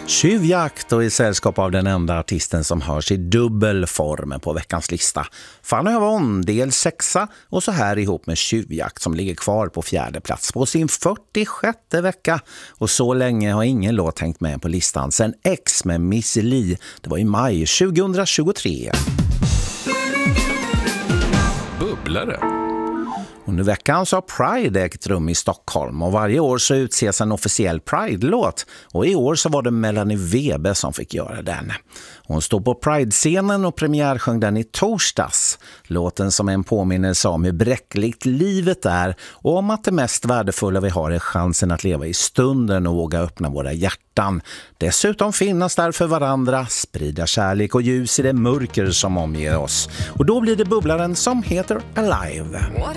Tjuvjakt och i sällskap av den enda artisten som hörs i dubbel form på veckans lista. Fanny Avon, del 6 och så här ihop med Tjuvjakt som ligger kvar på 4:e plats på sin 46:e vecka. Och så länge har ingen låt hängt med på listan sen X med Miss Li. Det var i maj 2023. Bubblare. Under veckan så har Pride ägt rum i Stockholm och varje år så utses en officiell Pride-låt och i år så var det Melanie Webe som fick göra den. Hon stod på Pride-scenen och premiärsjöng den i torsdags. Låten som är en påminnelse om hur bräckligt livet är och om att det mest värdefulla vi har är chansen att leva i stunden och våga öppna våra hjärtan. Dessutom finnas där för varandra, sprida kärlek och ljus i det mörker som omger oss. Och då blir det bubblaren som heter Alive.